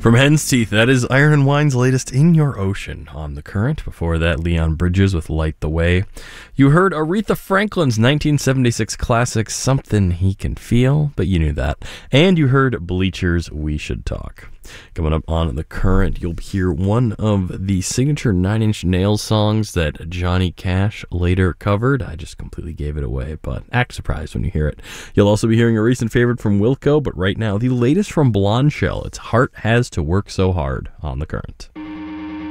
From Hen's Teeth, that is Iron and Wine's latest In Your Ocean on The Current. Before that, Leon Bridges with Light the Way. You heard Aretha Franklin's 1976 classic, Something He Can Feel, but you knew that. And you heard Bleacher's We Should Talk. Coming up on The Current, you'll hear one of the signature Nine Inch Nails songs that Johnny Cash later covered. I just completely gave it away, but act surprised when you hear it. You'll also be hearing a recent favorite from Wilco, but right now, the latest from Blondshell. It's Heart Has to Work So Hard on The Current.